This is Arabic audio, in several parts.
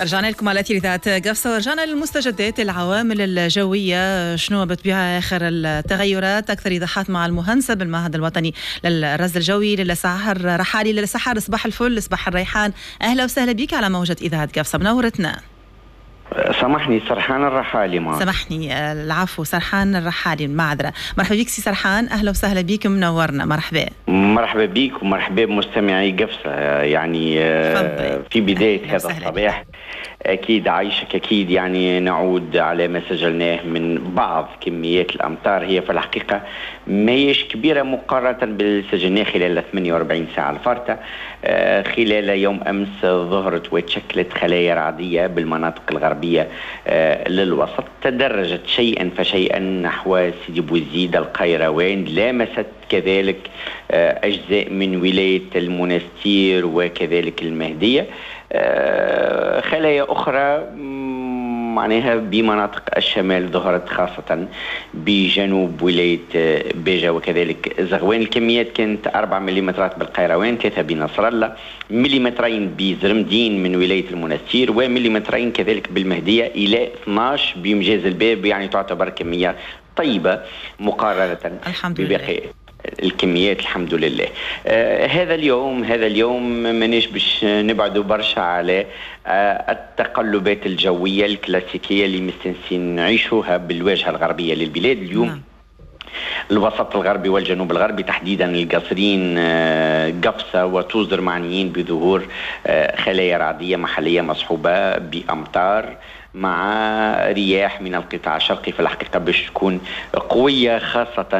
رجعنا لكم على أثير إذاعة قفصة ورجعنا للمستجدات العوامل الجوية. شنو بتبيع آخر التغيرات؟ أكثر إيضاحات مع المهندسة بالمعهد الوطني للرصد الجوي للسحر رحالي. للسحر صباح الفل، صباح الريحان، أهلا وسهلا بك على موجة إذاعة قفصة، منورتنا. سامحني سرحان الرحالي معك. سامحني العفو، سرحان الرحالي، المعذرة. مرحبا بك سي سرحان، أهلا وسهلا بك، منورنا. مرحبا. مرحبا بك ومرحبا بمستمعي قفصة. يعني في بداية هذا الصباح أكيد عايشك، أكيد يعني نعود على ما سجلناه من بعض كميات الأمطار. هي في الحقيقة ماهيش كبيرة مقارنة بالسجلناه خلال 48 ساعة الفارطة. خلال يوم أمس ظهرت وتشكلت خلايا رعدية بالمناطق الغربية للوسط، تدرجت شيئا فشيئا نحو سيدي بوزيد، القيروان، لامست كذلك أجزاء من ولاية المنستير وكذلك المهدية. خلايا أخرى معناها بمناطق الشمال ظهرت خاصة بجنوب ولاية بيجا وكذلك زغوان. الكميات كانت 4 مليمترات بالقيروان، 3 بنصر الله، مليمترين بزرمدين من ولاية المنستير، ومليمترين كذلك بالمهدية، إلى 12 بمجاز الباب. يعني تعتبر كمية طيبة مقارنة بباقي الكميات الحمد لله. هذا اليوم مانيش باش نبعدوا برشا على التقلبات الجوية الكلاسيكية اللي مستنسين نعيشوها بالواجهة الغربية للبلاد اليوم. الوسط الغربي والجنوب الغربي تحديدا القصرين قفصة وتوزر معنيين بظهور خلايا رعدية محلية مصحوبة بأمطار مع رياح من القطاع الشرقي في الحقيقة باش تكون قوية، خاصة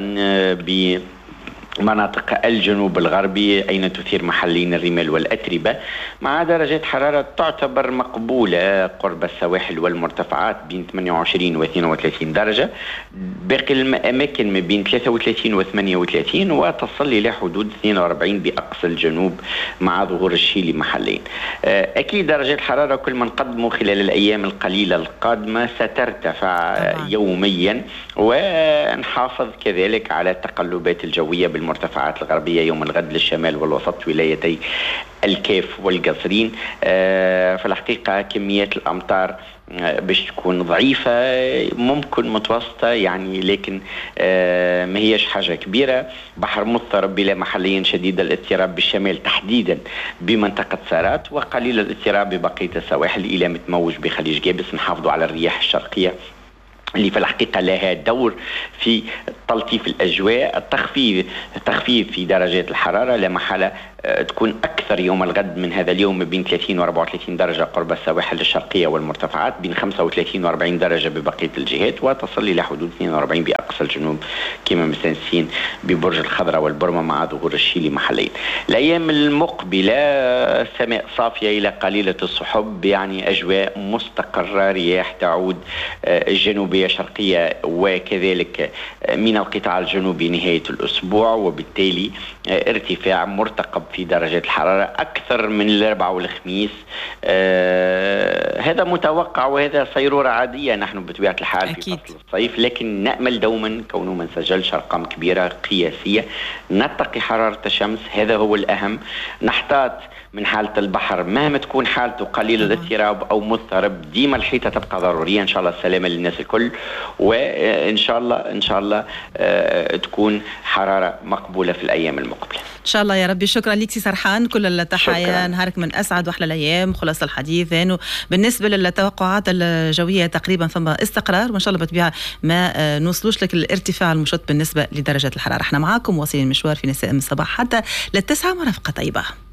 مناطق الجنوب الغربي أين تثير محليا الرمال والأتربة، مع درجات حرارة تعتبر مقبولة قرب السواحل والمرتفعات بين 28 و 32 درجة. باقي الأماكن ما بين 33 و 38 وتصل إلى حدود 42 بأقصى الجنوب مع ظهور الشيلي محليا. أكيد درجات الحرارة كل ما نقدموا خلال الأيام القليلة القادمة سترتفع يوميا، ونحافظ كذلك على التقلبات الجوية المرتفعات الغربية يوم الغد للشمال والوسط ولايتي الكاف والقصرين. في الحقيقة كميات الأمطار باش تكون ضعيفة، ممكن متوسطة يعني، لكن ما هيش حاجة كبيرة. بحر مضطرب بلا محليا شديد الاضطراب بالشمال تحديدا بمنطقة سارات، وقليل الاضطراب ببقية السواحل إلى متموج بخليج جابس. نحافظوا على الرياح الشرقية اللي في الحقيقة لها دور في تلطيف الأجواء، التخفيف في درجات الحرارة. لا محالة تكون أكثر يوم الغد من هذا اليوم بين 30 و 34 درجة قرب السواحل الشرقية والمرتفعات، بين 35 و 40 درجة ببقية الجهات، وتصل إلى حدود 42 بأقصى الجنوب كما مستنسين ببرج الخضراء والبرمة مع ظهور الشيلي محليا. الأيام المقبلة سماء صافية إلى قليلة السحب، يعني أجواء مستقرة، رياح تعود الجنوبية شرقية وكذلك من القطاع الجنوبي نهاية الأسبوع، وبالتالي ارتفاع مرتقب في درجات الحرارة أكثر من الأربعاء والخميس. هذا متوقع وهذا صيرورة عادية نحن بطبيعة الحال أكيد في فصل الصيف، لكن نأمل دوما كونه ما نسجلش أرقام كبيرة قياسية، نتقي حرارة الشمس، هذا هو الأهم. نحتاط من حالة البحر مهما تكون حالته قليل الاضطراب أو مضطرب، ديما الحيطة تبقى ضرورية. إن شاء الله السلامة للناس الكل، وإن شاء الله تكون حرارة مقبولة في الأيام المقبلة إن شاء الله يا ربي. شكرا لك سي سرحان، كل التحايا، نهارك من أسعد وأحلى الأيام، خلاص الحديث. بالنسبة للتوقعات الجوية تقريبا ثم استقرار، وإن شاء الله بطبيعة ما نوصلوش لك الارتفاع المشط بالنسبة لدرجة الحرارة. احنا معاكم واصلين المشوار في نساء من الصباح حتى للتسعة، مرافقة طيبة.